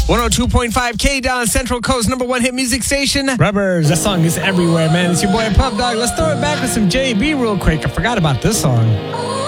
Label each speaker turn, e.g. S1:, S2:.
S1: 102.5 K Down, Central Coast number one hit music station.
S2: Rubbers, that song is everywhere, man. It's your boy Puff Dog. Let's throw it back with some JB real quick. I forgot about this song.